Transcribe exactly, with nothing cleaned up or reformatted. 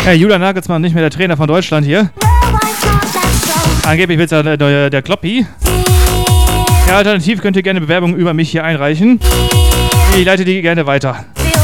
Hey, Julian Nagelsmann, nicht mehr der Trainer von Deutschland hier. Angeblich wird es ja der, der Kloppi. Ja, alternativ könnt ihr gerne Bewerbungen über mich hier einreichen. Ich leite die gerne weiter.